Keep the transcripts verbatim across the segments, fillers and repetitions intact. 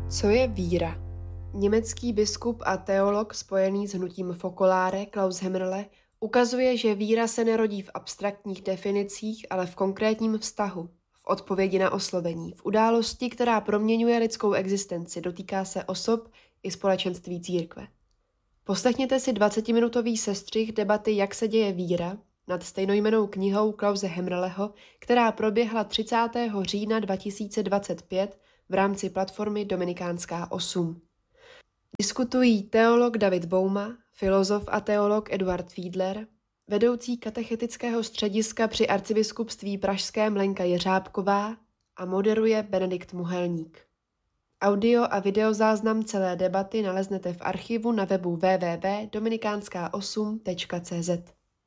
Co je víra? Německý biskup a teolog spojený s hnutím Focolare Klaus Hemmerle ukazuje, že víra se nerodí v abstraktních definicích, ale v konkrétním vztahu, v odpovědi na oslovení, v události, která proměňuje lidskou existenci, dotýká se osob i společenství církve. Poslechněte si dvacetiminutový sestřih debaty Jak se děje víra nad stejnojmennou knihou Klause Hemmerleho, která proběhla třicátého října dva tisíce dvacet pět v rámci platformy Dominikánská osm. Diskutují teolog David Bouma, filozof a teolog Eduard Fiedler, vedoucí katechetického střediska při arcibiskupství pražském Lenka Jeřábková a moderuje Benedikt Muhelník. Audio a videozáznam celé debaty naleznete v archivu na webu w w w tečka dominikánská osm tečka c z.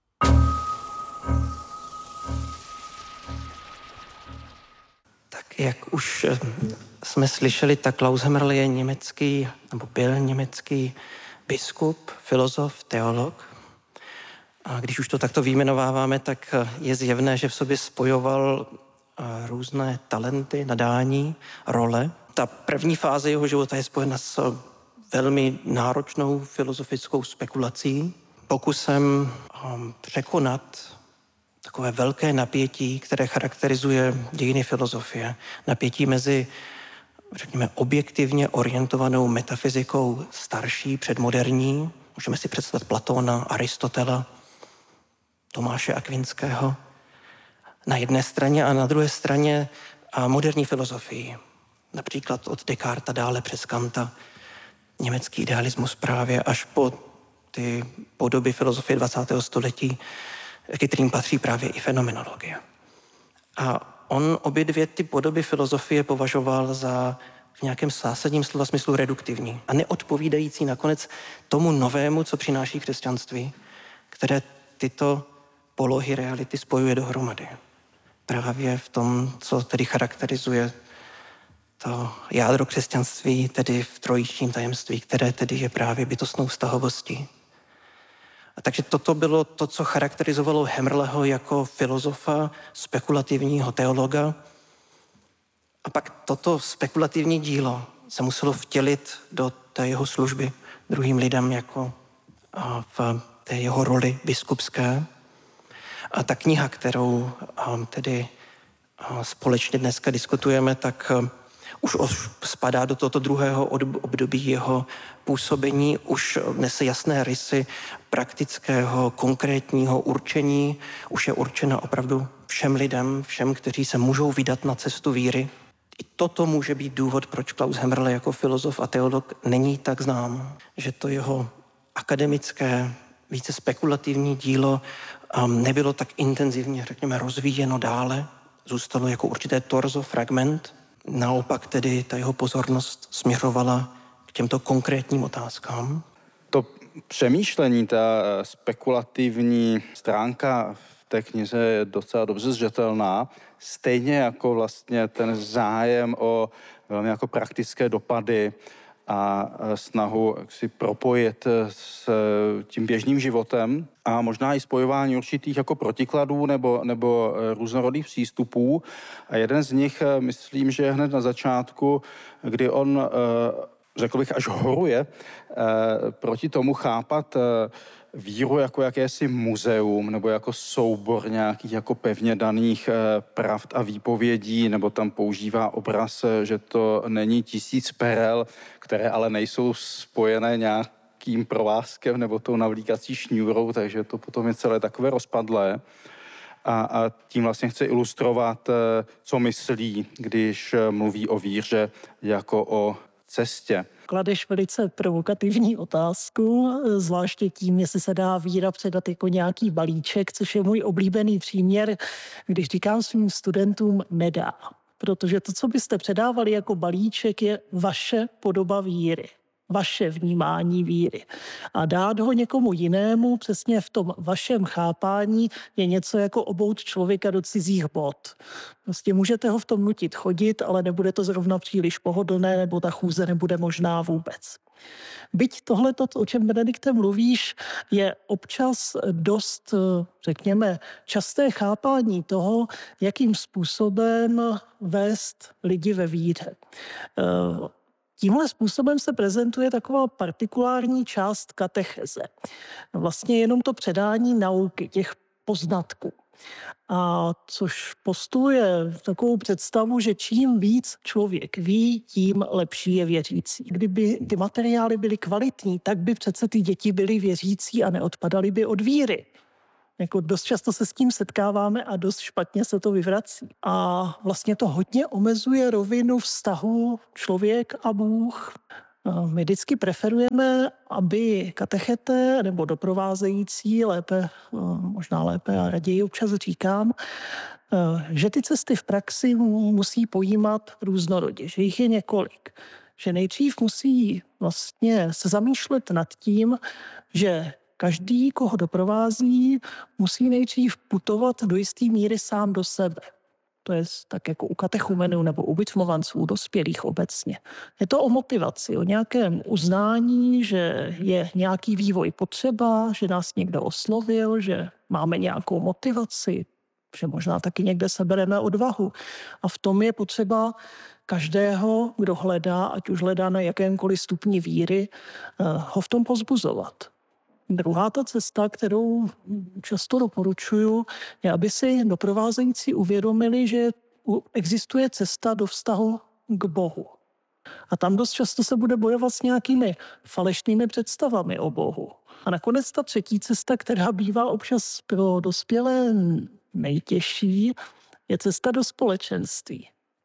Tak jak už jsme slyšeli, tak Klaus Hemmerle je německý, nebo byl německý biskup, filozof, teolog. A když už to takto vyjmenováváme, tak je zjevné, že v sobě spojoval různé talenty, nadání, role. Ta první fáze jeho života je spojena s velmi náročnou filozofickou spekulací, pokusem překonat takové velké napětí, které charakterizuje dějiny filozofie. Napětí mezi, řekněme, objektivně orientovanou metafyzikou starší, předmoderní. Můžeme si představit Platóna, Aristotela, Tomáše Akvinského na jedné straně a na druhé straně a moderní filozofii. Například od Descartes dále přes Kanta, německý idealismus právě až po ty podoby filozofie dvacátého století, ke kterým patří právě i fenomenologie. A on obě dvě ty podoby filozofie považoval za v nějakém zásadním slova smyslu reduktivní a neodpovídající nakonec tomu novému, co přináší křesťanství, které tyto polohy reality spojuje dohromady. Právě v tom, co tedy charakterizuje to jádro křesťanství, tedy v trojičním tajemství, které tedy je právě bytostnou vztahovostí. A takže toto bylo to, co charakterizovalo Hemmerleho jako filozofa, spekulativního teologa. A pak toto spekulativní dílo se muselo vtělit do té jeho služby druhým lidem jako v té jeho roli biskupské. A ta kniha, kterou tedy společně dneska diskutujeme, tak už spadá do tohoto druhého období jeho působení, už nese jasné rysy praktického, konkrétního určení, už je určena opravdu všem lidem, všem, kteří se můžou vydat na cestu víry. I toto může být důvod, proč Klaus Hemmerle jako filozof a teolog není tak znám, že to jeho akademické, více spekulativní dílo um, nebylo tak intenzivně, řekněme, rozvíjeno dále, zůstalo jako určité torzo, fragment. Naopak tedy ta jeho pozornost směřovala k těmto konkrétním otázkám. To přemýšlení, ta spekulativní stránka v té knize je docela dobře zřetelná, stejně jako vlastně ten zájem o velmi jako praktické dopady a snahu si propojit s tím běžným životem a možná i spojování určitých jako protikladů nebo, nebo různorodých přístupů. A jeden z nich, myslím, že je hned na začátku, kdy on, řekl bych, až horuje proti tomu chápat víru jako jakési muzeum nebo jako soubor nějakých jako pevně daných pravd a výpovědí, nebo tam používá obraz, že to není tisíc perel, které ale nejsou spojené nějakým provázkem nebo tou navlíkací šňůrou, takže to potom je celé takové rozpadlé. A, a tím vlastně chce ilustrovat, co myslí, když mluví o víře jako o cestě. Kladeš velice provokativní otázku, zvláště tím, jestli se dá víra předat jako nějaký balíček, což je můj oblíbený příměr, když říkám svým studentům nedá. Protože to, co byste předávali jako balíček, je vaše podoba víry, vaše vnímání víry. A dát ho někomu jinému, přesně v tom vašem chápání, je něco jako obout člověka do cizích bod. Prostě můžete ho v tom nutit chodit, ale nebude to zrovna příliš pohodlné, nebo ta chůze nebude možná vůbec. Byť tohleto, o čem, Benedikte, mluvíš, je občas dost, řekněme, časté chápání toho, jakým způsobem vést lidi ve víře. Tímhle způsobem se prezentuje taková partikulární část katecheze. Vlastně jenom to předání nauky, těch poznatků. A což postuluje takovou představu, že čím víc člověk ví, tím lepší je věřící. Kdyby ty materiály byly kvalitní, tak by přece ty děti byly věřící a neodpadaly by od víry. Jako dost často se s tím setkáváme a dost špatně se to vyvrací. A vlastně to hodně omezuje rovinu vztahu člověk a Bůh. My vždycky preferujeme, aby katecheté nebo doprovázející, lépe, možná lépe a raději občas říkám, že ty cesty v praxi musí pojímat různorodě, že jich je několik. Že nejdřív musí vlastně se zamýšlet nad tím, že každý, koho doprovází, musí nejdřív putovat do jisté míry sám do sebe. To je tak jako u katechumenů nebo u bitmovanců, dospělých obecně. Je to o motivaci, o nějakém uznání, že je nějaký vývoj potřeba, že nás někdo oslovil, že máme nějakou motivaci, že možná taky někde sebereme odvahu. A v tom je potřeba každého, kdo hledá, ať už hledá na jakémkoliv stupni víry, ho v tom povzbuzovat. Druhá ta cesta, kterou často doporučuju, je, aby si doprovázející uvědomili, že existuje cesta do vztahu k Bohu. A tam dost často se bude bojovat s nějakými falešnými představami o Bohu. A nakonec ta třetí cesta, která bývá občas pro dospělé nejtěžší, je cesta do společenství.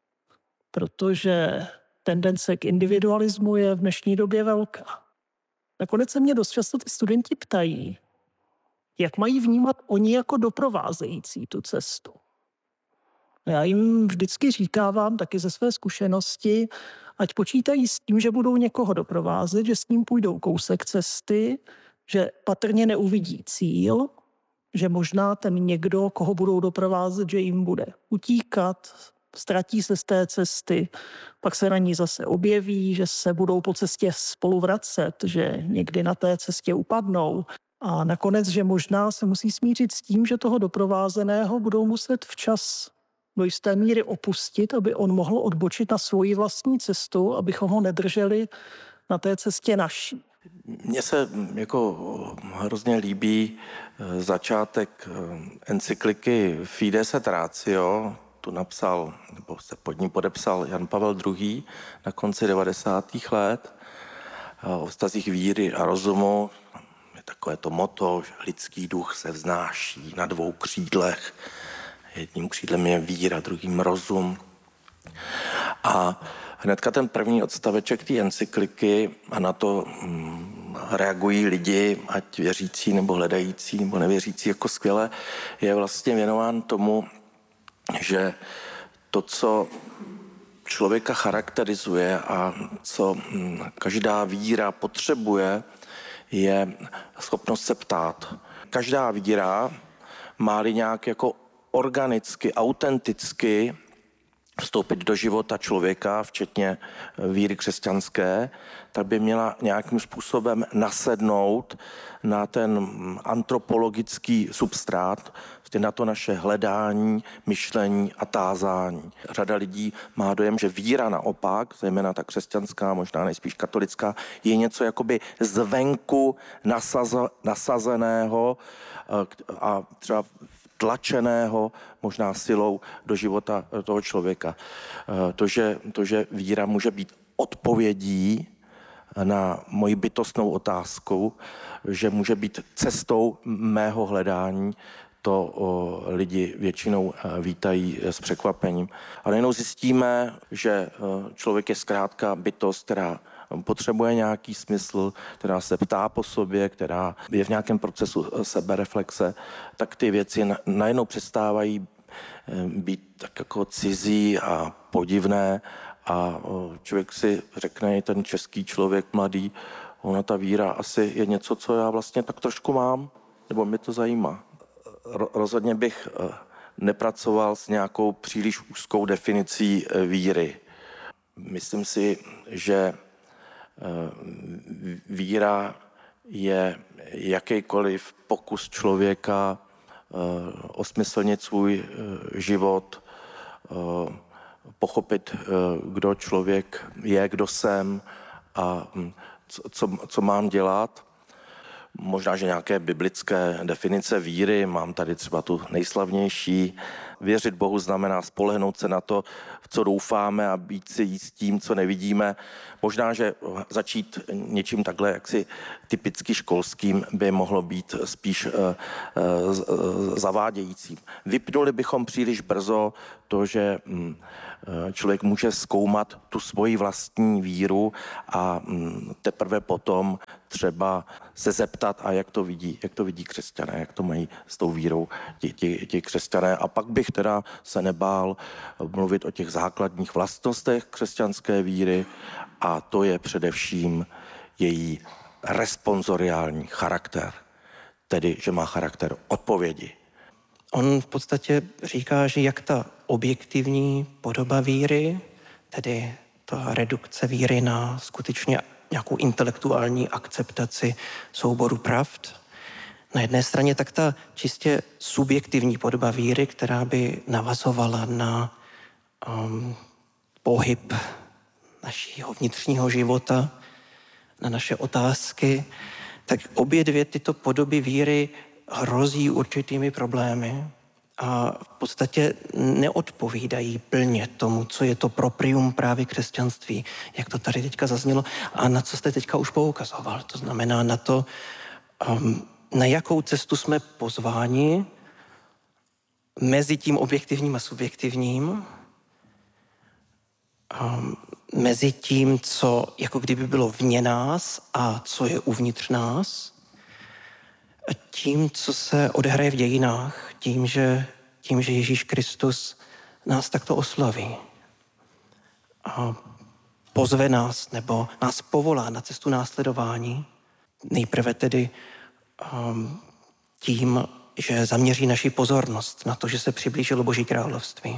Protože tendence k individualismu je v dnešní době velká. Nakonec se mě dost často ty studenti ptají, jak mají vnímat oni jako doprovázející tu cestu. Já jim vždycky říkávám taky ze své zkušenosti, ať počítají s tím, že budou někoho doprovázet, že s ním půjdou kousek cesty, že patrně neuvidí cíl, že možná ten někdo, koho budou doprovázet, že jim bude utíkat, ztratí se z té cesty, pak se na ní zase objeví, že se budou po cestě spolu vracet, že někdy na té cestě upadnou. A nakonec, že možná se musí smířit s tím, že toho doprovázeného budou muset včas do jisté míry opustit, aby on mohl odbočit na svoji vlastní cestu, abychom ho nedrželi na té cestě naší. Mně se jako hrozně líbí začátek encykliky Fides et Ratio. Tu napsal, nebo se pod ní podepsal Jan Pavel druhý. na konci devadesátých let. O vztazích víry a rozumu. Je takové to motto, že lidský duch se vznáší na dvou křídlech. Jedním křídlem je víra, druhým rozum. A hnedka ten první odstaveček té encykliky, a na to mm, reagují lidi, ať věřící nebo hledající nebo nevěřící jako skvěle, je vlastně věnován tomu, že to, co člověka charakterizuje a co každá víra potřebuje, je schopnost se ptát. Každá víra má-li nějak jako organicky, autenticky vstoupit do života člověka, včetně víry křesťanské, tak by měla nějakým způsobem nasednout na ten antropologický substrát, na to naše hledání, myšlení a tázání. Řada lidí má dojem, že víra naopak, zejména ta křesťanská, možná nejspíš katolická, je něco jakoby zvenku nasazo, nasazeného a třeba tlačeného možná silou do života toho člověka. To, že, to, že víra může být odpovědí na moji bytostnou otázku, že může být cestou mého hledání, to o, lidi většinou vítají s překvapením. A najednou zjistíme, že člověk je zkrátka bytost, která potřebuje nějaký smysl, která se ptá po sobě, která je v nějakém procesu sebereflexe, tak ty věci najednou přestávají být tak jako cizí a podivné a člověk si řekne, ten český člověk mladý, ona ta víra asi je něco, co já vlastně tak trošku mám, nebo mě to zajímá. Rozhodně bych nepracoval s nějakou příliš úzkou definicí víry. Myslím si, že víra je jakýkoliv pokus člověka osmyslnit svůj život, pochopit, kdo člověk je, kdo jsem a co, co, co mám dělat. Možná, že nějaké biblické definice víry, mám tady třeba tu nejslavnější. Věřit Bohu znamená spolehnout se na to, v co doufáme a být si jistím, co nevidíme. Možná, že začít něčím takhle jaksi typicky školským by mohlo být spíš uh, uh, zavádějícím. Vypnuli bychom příliš brzo to, že um, člověk může zkoumat tu svoji vlastní víru a um, teprve potom třeba se zeptat, a jak to vidí, jak to vidí křesťané, jak to mají s tou vírou ti, ti, ti křesťané. A pak bych teda se nebál mluvit o těch základních vlastnostech křesťanské víry a to je především její responsoriální charakter, tedy že má charakter odpovědi. On v podstatě říká, že jak ta objektivní podoba víry, tedy ta redukce víry na skutečně nějakou intelektuální akceptaci souboru pravd, na jedné straně, tak ta čistě subjektivní podoba víry, která by navazovala na um, pohyb našeho vnitřního života, na naše otázky, tak obě dvě tyto podoby víry hrozí určitými problémy a v podstatě neodpovídají plně tomu, co je to proprium právě křesťanství, jak to tady teďka zaznělo a na co jste teďka už poukazoval. To znamená na to, um, na jakou cestu jsme pozváni mezi tím objektivním a subjektivním, um, mezi tím, co jako kdyby bylo vně nás a co je uvnitř nás, a tím, co se odehraje v dějinách, tím, že, tím, že Ježíš Kristus nás takto oslaví a pozve nás nebo nás povolá na cestu následování. Nejprve tedy um, tím, že zaměří naši pozornost na to, že se přiblížilo Boží království.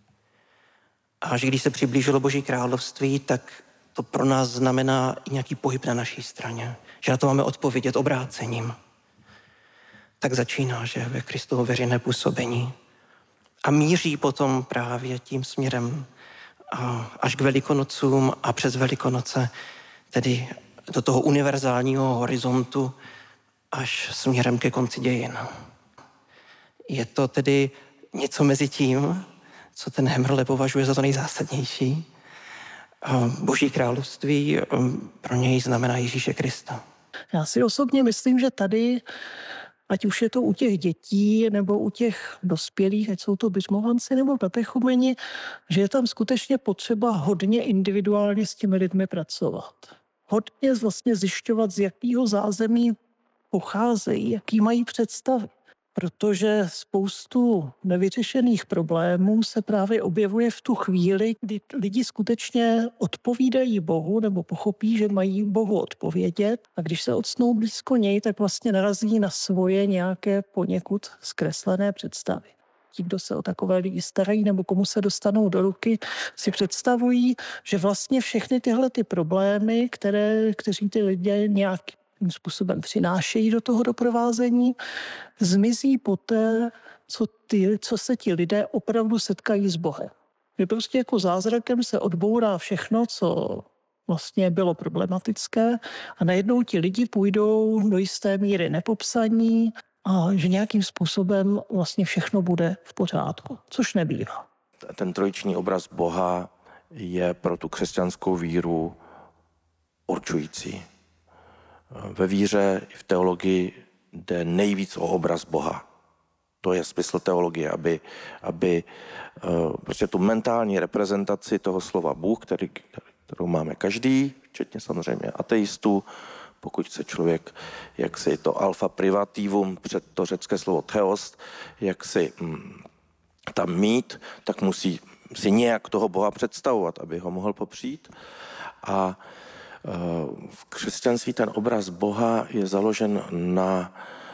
A že když se přiblížilo Boží království, tak to pro nás znamená i nějaký pohyb na naší straně. Že na to máme odpovědět obrácením. Tak začíná, že ve Kristovo veřejné působení. A míří potom právě tím směrem až k Velikonocům a přes Velikonoce, tedy do toho univerzálního horizontu, až směrem ke konci dějin. Je to tedy něco mezi tím, co ten Hemrle považuje za to nejzásadnější. Boží království pro něj znamená Ježíše Krista. Já si osobně myslím, že tady, ať už je to u těch dětí nebo u těch dospělých, ať jsou to biřmovanci nebo katechumeni, že je tam skutečně potřeba hodně individuálně s těmi lidmi pracovat. Hodně vlastně zjišťovat, z jakého zázemí pocházejí, jaký mají představy. Protože spoustu nevyřešených problémů se právě objevuje v tu chvíli, kdy lidi skutečně odpovídají Bohu nebo pochopí, že mají Bohu odpovědět. A když se octnou blízko něj, tak vlastně narazí na svoje nějaké poněkud zkreslené představy. Ti, kdo se o takové lidi starají nebo komu se dostanou do ruky, si představují, že vlastně všechny tyhle ty problémy, které, kteří ty lidé nějak způsobem přinášejí do toho doprovázení, zmizí poté, co, ty, co se ti lidé opravdu setkají s Bohem. Že prostě jako zázrakem se odbourá všechno, co vlastně bylo problematické a najednou ti lidi půjdou do jisté míry nepopsaní a že nějakým způsobem vlastně všechno bude v pořádku, což nebývá. Ten trojiční obraz Boha je pro tu křesťanskou víru určující. Ve víře i v teologii jde nejvíc o obraz Boha. To je smysl teologie, aby, aby prostě tu mentální reprezentaci toho slova Bůh, který, kterou máme každý, včetně samozřejmě ateistů, pokud se člověk, jak si to alfa privativum, před to řecké slovo theos, jak si hm, tam mít, tak musí si nějak toho Boha představovat, aby ho mohl popřít. A v křesťanství ten obraz Boha je založen na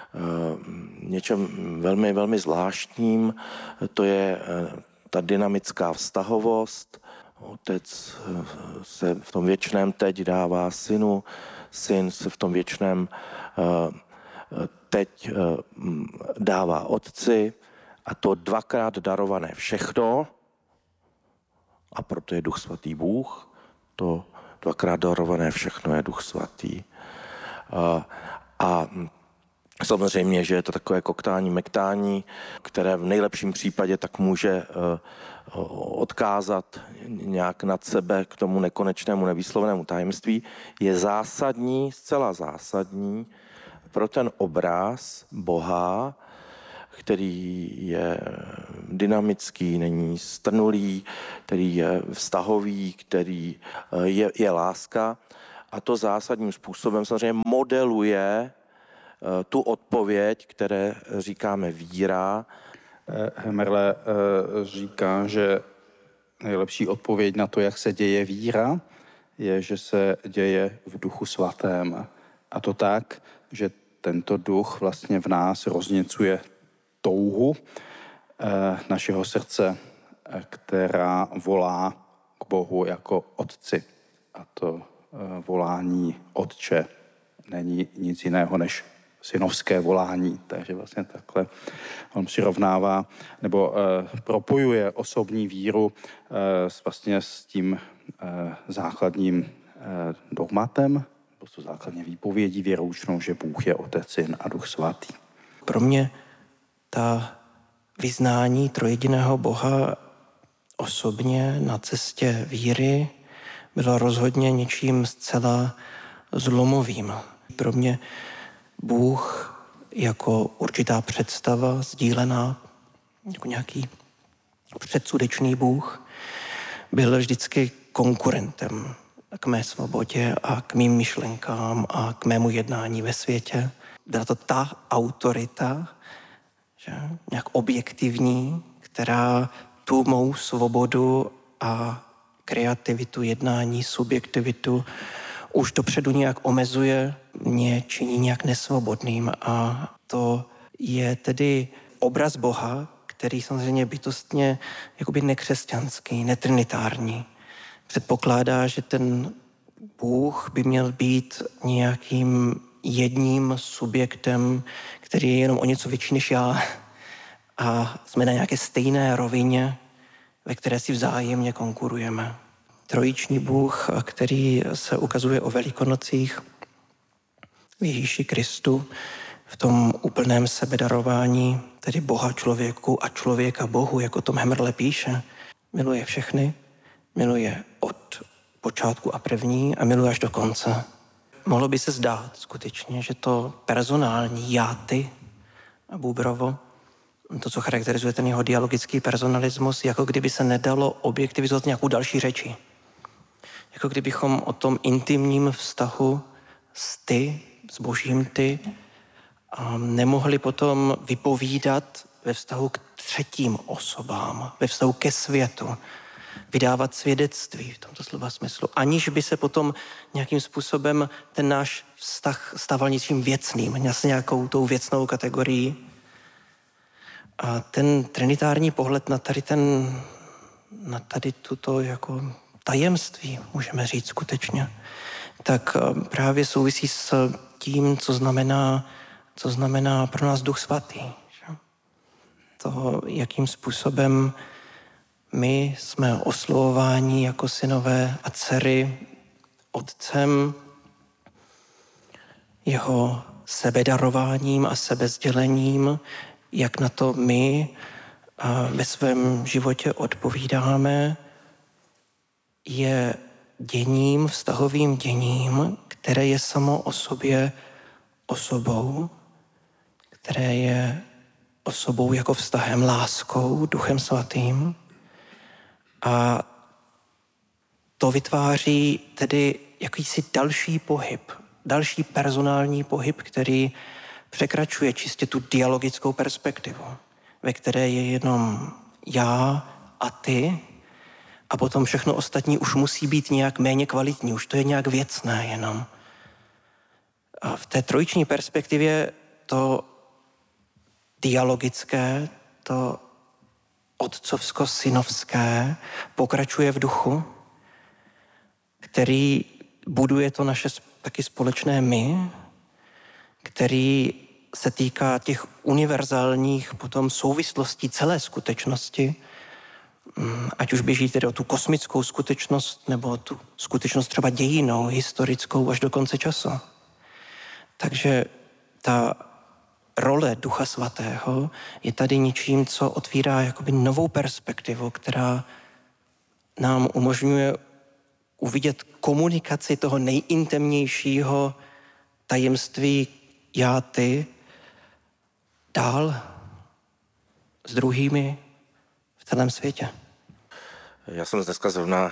něčem velmi, velmi zvláštním. To je ta dynamická vztahovost. Otec se v tom věčném teď dává synu, syn se v tom věčném teď dává otci a to dvakrát darované všechno a proto je Duch Svatý Bůh. To dvakrát darované všechno je Duch Svatý. A, a samozřejmě, že je to takové koktání, mektání, které v nejlepším případě tak může odkázat nějak nad sebe k tomu nekonečnému nevýslovnému tajemství, je zásadní, zcela zásadní pro ten obraz Boha, který je dynamický, není strnulý, který je vztahový, který je, je láska. A to zásadním způsobem samozřejmě modeluje tu odpověď, které říkáme víra. Hemmerle říká, že nejlepší odpověď na to, jak se děje víra, je, že se děje v Duchu Svatém. A to tak, že tento duch vlastně v nás rozněcuje touhu našeho srdce, která volá k Bohu jako Otci. A to volání Otče není nic jiného než synovské volání. Takže vlastně takhle on přirovnává nebo eh, propojuje osobní víru eh, s, vlastně s tím eh, základním eh, dogmatem, prostě základně výpovědí věroučnou, že Bůh je Otec, Syn a Duch Svatý. Pro mě ta vyznání trojjediného Boha osobně na cestě víry bylo rozhodně něčím zcela zlomovým. Pro mě Bůh jako určitá představa sdílená, jako nějaký předsudečný Bůh, byl vždycky konkurentem k mé svobodě a k mým myšlenkám a k mému jednání ve světě. Byla to ta autorita, že, nějak objektivní, která tu mou svobodu a kreativitu, jednání, subjektivitu už dopředu nějak omezuje, mě činí nějak nesvobodným. A to je tedy obraz Boha, který samozřejmě bytostně jakoby nekřesťanský, netrinitární. Předpokládá, že ten Bůh by měl být nějakým jedním subjektem, který je jenom o něco větší než já. A jsme na nějaké stejné rovině, ve které si vzájemně konkurujeme. Trojiční Bůh, který se ukazuje o Velikonocích v Ježíši Kristu, v tom úplném sebedarování, tedy Boha člověku a člověka Bohu, jako Tom Hemmerle píše, miluje všechny, miluje od počátku a první a miluje až do konce. Mohlo by se zdát skutečně, že to personální já, ty a Bubrovo, to, co charakterizuje ten jeho dialogický personalismus, jako kdyby se nedalo objektivizovat nějakou další řeči. Jako kdybychom o tom intimním vztahu s ty, s božím ty, nemohli potom vypovídat ve vztahu k třetím osobám, ve vztahu ke světu, vydávat svědectví v tomto slova smyslu, aniž by se potom nějakým způsobem ten náš vztah stával něčím věcným, s nějakou tou věcnou kategorií. A ten trinitární pohled na tady ten, na tady tuto jako tajemství, můžeme říct skutečně, tak právě souvisí s tím, co znamená, co znamená pro nás Duch Svatý. Že? To, jakým způsobem my jsme oslovováni jako synové a dcery Otcem, jeho sebedarováním a sebesdělením, jak na to my ve svém životě odpovídáme, je děním, vztahovým děním, které je samo o sobě osobou, které je osobou jako vztahem, láskou, Duchem Svatým. A to vytváří tedy jakýsi další pohyb, další personální pohyb, který překračuje čistě tu dialogickou perspektivu, ve které je jenom já a ty, a potom všechno ostatní už musí být nějak méně kvalitní, už to je nějak věcné jenom. A v té trojiční perspektivě to dialogické, to otcovsko-synovské pokračuje v duchu, který buduje to naše taky společné my, který se týká těch univerzálních potom souvislostí celé skutečnosti ať už běží tedy o tu kosmickou skutečnost, nebo tu skutečnost třeba dějinou, historickou až do konce času. Takže ta role Ducha Svatého je tady něčím, co otvírá jakoby novou perspektivu, která nám umožňuje uvidět komunikaci toho nejintimnějšího tajemství já, ty, dál s druhými v celém světě. Já jsem dneska zrovna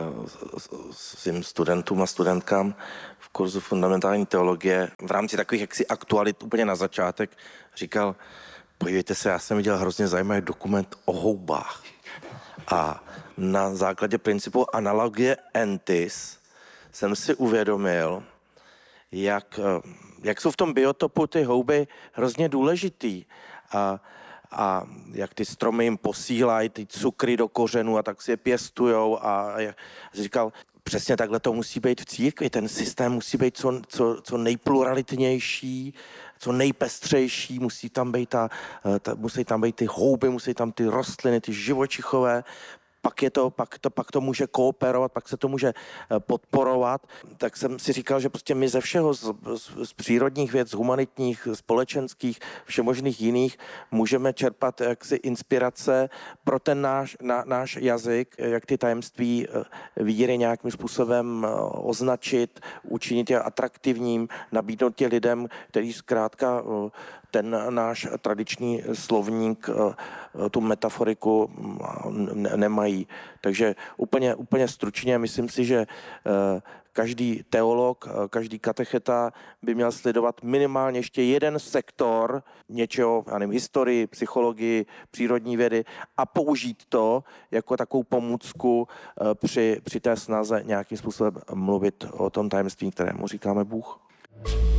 svým studentům a studentkám v kurzu fundamentální teologie v rámci takových jaksi aktualit úplně na začátek říkal, podívejte se, já jsem viděl hrozně zajímavý dokument o houbách. A na základě principu analogie entis jsem si uvědomil, jak, jak jsou v tom biotopu ty houby hrozně důležitý. A a jak ty stromy jim posílají ty cukry do kořenů a tak si je pěstujou a jak říkal, přesně takhle to musí být v církvi, ten systém musí být co, co, co nejpluralitnější, co nejpestřejší, musí tam být ta, ta, musí tam být ty houby, musí tam ty rostliny, ty živočichové, pak, je to, pak, to, pak to může kooperovat, pak se to může podporovat. Tak jsem si říkal, že prostě my ze všeho, z, z, z přírodních věc, z humanitních, společenských, všemožných jiných, můžeme čerpat jaksi inspirace pro ten náš, na, náš jazyk, jak ty tajemství víry nějakým způsobem označit, učinit je atraktivním, nabídnout je lidem, kteří zkrátka ten náš tradiční slovník, tu metaforiku nemají. Takže úplně, úplně stručně, myslím si, že každý teolog, každý katecheta by měl sledovat minimálně ještě jeden sektor něčeho, já nevím, historii, psychologii, přírodní vědy a použít to jako takovou pomůcku při, při té snaze nějakým způsobem mluvit o tom tajemství, kterému říkáme Bůh.